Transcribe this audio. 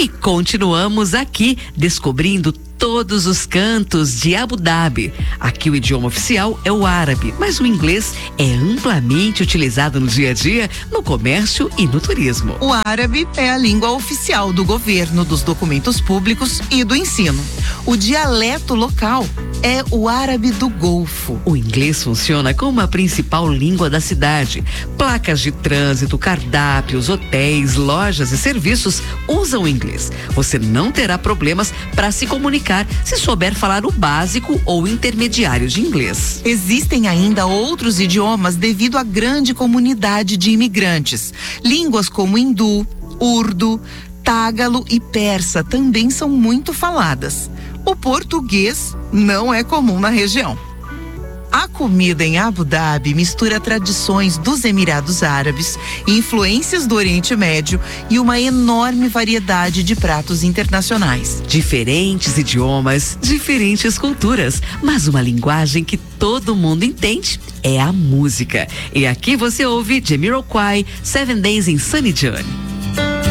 E continuamos aqui descobrindo todos os cantos de Abu Dhabi. Aqui o idioma oficial é o árabe, mas o inglês é amplamente utilizado no dia a dia, no comércio e no turismo. O árabe é a língua oficial do governo, dos documentos públicos e do ensino. O dialeto local é o árabe do Golfo. O inglês funciona como a principal língua da cidade. Placas de trânsito, cardápios, hotéis, lojas e serviços usam o inglês. Você não terá problemas para se comunicar se souber falar o básico ou intermediário de inglês. Existem ainda outros idiomas devido à grande comunidade de imigrantes. Línguas como hindu, urdu, tágalo e persa também são muito faladas. O português não é comum na região. A comida em Abu Dhabi mistura tradições dos Emirados Árabes, influências do Oriente Médio e uma enorme variedade de pratos internacionais. Diferentes idiomas, diferentes culturas, mas uma linguagem que todo mundo entende é a música. E aqui você ouve Jamiroquai, 7 Days in Sunny June.